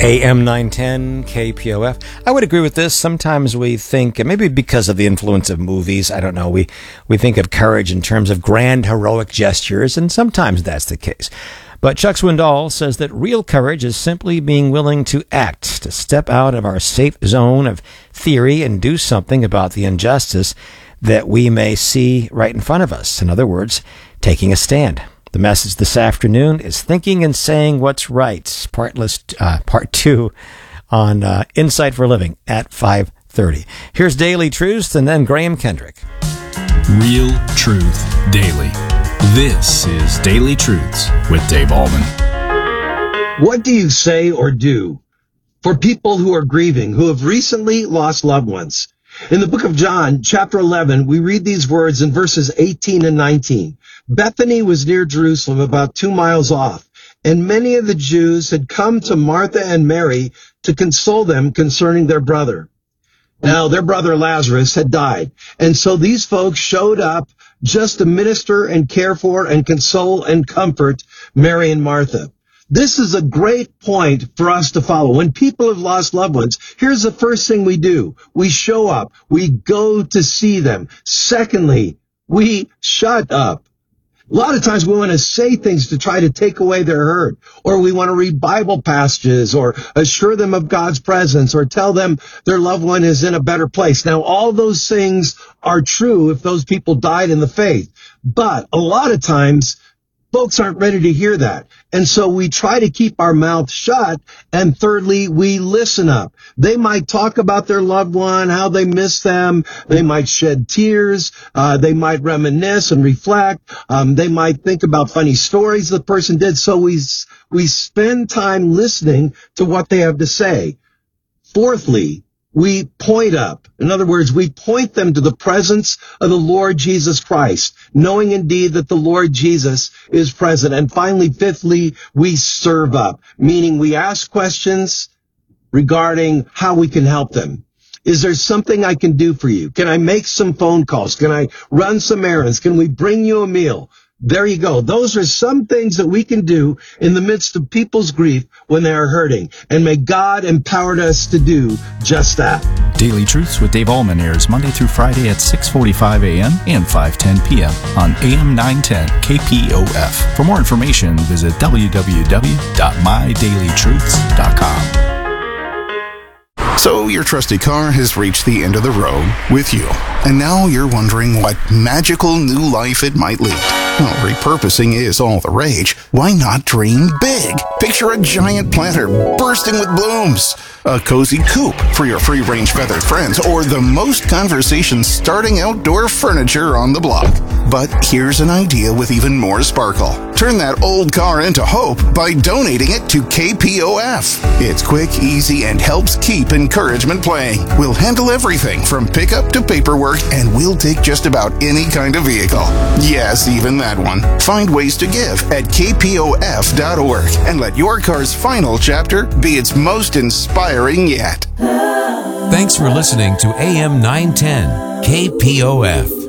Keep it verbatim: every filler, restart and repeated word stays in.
A M nine ten, K P O F. I would agree with this. Sometimes we think, maybe because of the influence of movies, I don't know, we, we think of courage in terms of grand heroic gestures, and sometimes that's the case. But Chuck Swindoll says that real courage is simply being willing to act, to step out of our safe zone of theory and do something about the injustice that we may see right in front of us. In other words, taking a stand. The message this afternoon is thinking and saying what's right. Partless, uh, part two on uh, Insight for Living at five thirty. Here's Daily Truths and then Graham Kendrick. Real Truth Daily. This is Daily Truths with Dave Allman. What do you say or do for people who are grieving, who have recently lost loved ones? In the book of John, chapter eleven, we read these words in verses eighteen and nineteen. Bethany was near Jerusalem, about two miles off, and many of the Jews had come to Martha and Mary to console them concerning their brother. Now, their brother Lazarus had died, and so these folks showed up just to minister and care for and console and comfort Mary and Martha. This is a great point for us to follow. When people have lost loved ones, here's the first thing we do. We show up. We go to see them. Secondly, we shut up. A lot of times we want to say things to try to take away their hurt, or we want to read Bible passages, or assure them of God's presence, or tell them their loved one is in a better place. Now, all those things are true if those people died in the faith, but a lot of times folks aren't ready to hear that. And so we try to keep our mouth shut. And thirdly, we listen up. They might talk about their loved one, how they miss them. They might shed tears. Uh, they might reminisce and reflect. Um, they might think about funny stories the person did. So we, we spend time listening to what they have to say. Fourthly, we point up. In other words, we point them to the presence of the Lord Jesus Christ, knowing indeed that the Lord Jesus is present. And finally, fifthly, we serve up, meaning we ask questions regarding how we can help them. Is there something I can do for you? Can I make some phone calls? Can I run some errands? Can we bring you a meal? There you go. Those are some things that we can do in the midst of people's grief when they are hurting. And may God empower us to do just that. Daily Truths with Dave Allman airs Monday through Friday at six forty-five a.m. and five ten p.m. on A M nine ten K P O F. For more information, visit w w w dot my daily truths dot com. So your trusty car has reached the end of the road with you, and now you're wondering what magical new life it might lead. Well, repurposing is all the rage. Why not dream big? Picture a giant planter bursting with blooms, a cozy coop for your free-range feathered friends, or the most conversation-starting outdoor furniture on the block. But here's an idea with even more sparkle. Turn that old car into hope by donating it to K P O F. It's quick, easy, and helps keep encouragement playing. We'll handle everything from pickup to paperwork, and we'll take just about any kind of vehicle. Yes, even that one. Find ways to give at k p o f dot org and let your car's final chapter be its most inspiring yet. Thanks for listening to A M nine ten K P O F.